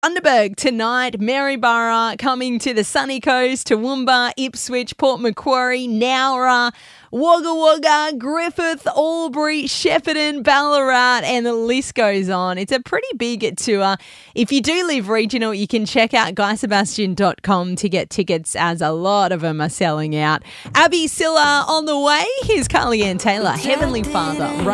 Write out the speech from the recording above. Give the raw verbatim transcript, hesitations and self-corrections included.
Bundaberg tonight, Maryborough coming to the sunny coast, Toowoomba, Ipswich, Port Macquarie, Nowra, Wagga Wagga, Griffith, Albury, Shepparton, Ballarat, and the list goes on. It's a pretty big tour. If you do live regional, you can check out guy sebastian dot com to get tickets, as a lot of them are selling out. Abby Silla on the way. Here's Carly Ann Taylor, Heavenly Father.